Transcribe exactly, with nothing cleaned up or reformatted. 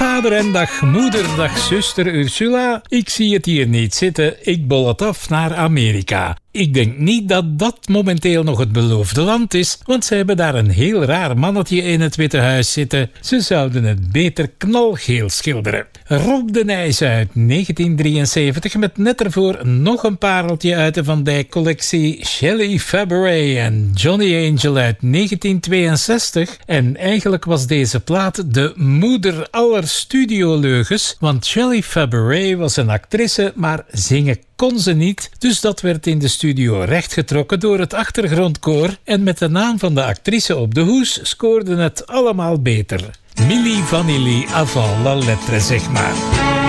vader en dag moeder, dag zuster Ursula. Ik zie het hier niet zitten, ik bol het af naar Amerika. Ik denk niet dat dat momenteel nog het beloofde land is, want ze hebben daar een heel raar mannetje in het Witte Huis zitten. Ze zouden het beter knalgeel schilderen. Rob de Nijs uit negentien drieënzeventig met net ervoor nog een pareltje uit de Van Dijk collectie. Shelley Fabares en Johnny Angel uit negentien tweeënzestig. En eigenlijk was deze plaat de moeder aller studioleugens, want Shelley Fabares was een actrice, maar zingen kon ze niet, dus dat werd in de studio rechtgetrokken door het achtergrondkoor en met de naam van de actrice op de hoes scoorde het allemaal beter. Milli Vanilli avant la lettre, zeg maar.